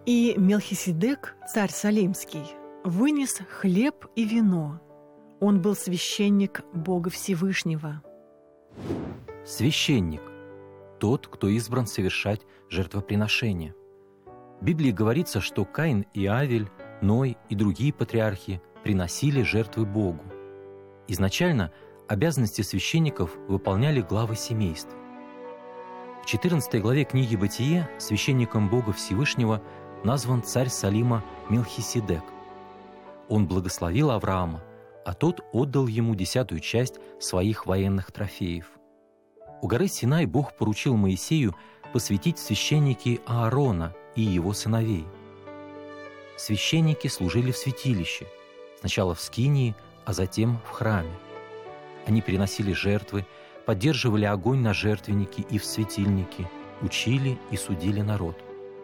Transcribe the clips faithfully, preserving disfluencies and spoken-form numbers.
И Мелхиседек, царь Салимский, вынес хлеб и вино. Он был священник Бога Всевышнего. Священник – тот, кто избран совершать жертвоприношение. В Библии говорится, что Каин и Авель, Ной и другие патриархи приносили жертвы Богу. Изначально обязанности священников выполняли главы семейств. В четырнадцатой главе книги «Бытие» священником Бога Всевышнего назван царь Салима Мелхиседек. Он благословил Авраама, а тот отдал ему десятую часть своих военных трофеев. У горы Синай Бог поручил Моисею посвятить священники Аарона и его сыновей. Священники служили в святилище, сначала в скинии, а затем в храме. Они приносили жертвы, поддерживали огонь на жертвеннике и в светильнике, учили и судили народ.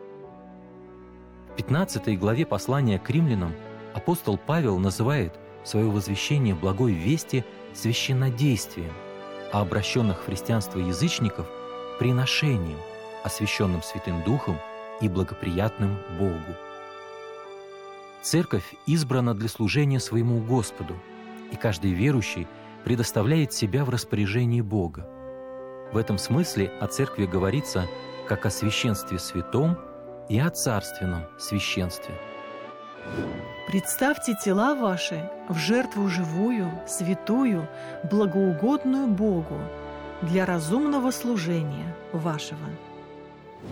В пятнадцатой главе послания к римлянам апостол Павел называет свое возвещение благой вести священнодействием, а обращенных в христианство язычников – приношением, освященным Святым Духом и благоприятным Богу. Церковь избрана для служения своему Господу, и каждый верующий предоставляет себя в распоряжении Бога. В этом смысле о церкви говорится как о священстве святом и о царственном священстве. Представьте тела ваши в жертву живую, святую, благоугодную Богу для разумного служения вашего.